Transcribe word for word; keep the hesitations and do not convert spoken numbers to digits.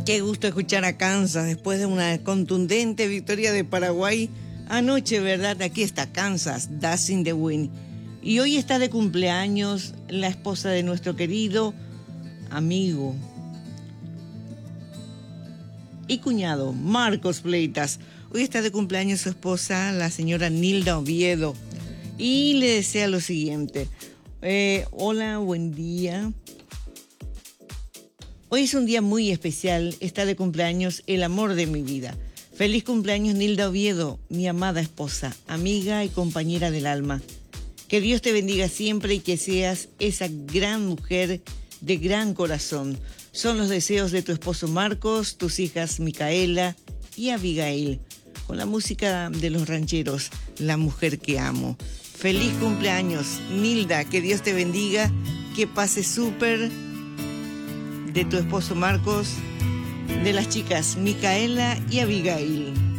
Qué gusto escuchar a Kansas después de una contundente victoria de Paraguay anoche, ¿verdad? Aquí está Kansas, Dancing the Wind. Y hoy está de cumpleaños la esposa de nuestro querido amigo y cuñado, Marcos Fleitas. Hoy está de cumpleaños su esposa, la señora Nilda Oviedo. Y le desea lo siguiente. Eh, hola, buen día. Hoy es un día muy especial, está de cumpleaños el amor de mi vida. Feliz cumpleaños Nilda Oviedo, mi amada esposa, amiga y compañera del alma. Que Dios te bendiga siempre y que seas esa gran mujer de gran corazón. Son los deseos de tu esposo Marcos, tus hijas Micaela y Abigail. Con la música de los rancheros, La mujer que amo. Feliz cumpleaños Nilda, que Dios te bendiga, que pases súper. De tu esposo Marcos, de las chicas Micaela y Abigail.